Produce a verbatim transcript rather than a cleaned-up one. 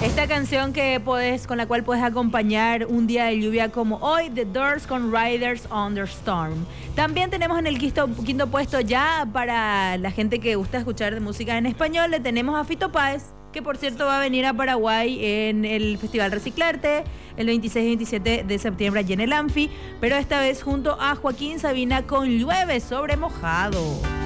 Esta canción que podés, con la cual puedes acompañar un día de lluvia como hoy, The Doors con Riders on the Storm. También tenemos en el quinto, quinto puesto, ya para la gente que gusta escuchar música en español, le tenemos a Fito Páez, que por cierto va a venir a Paraguay en el Festival Reciclarte el veintiséis y veintisiete de septiembre allí en el Anfi, pero esta vez junto a Joaquín Sabina con Llueve sobre Mojado.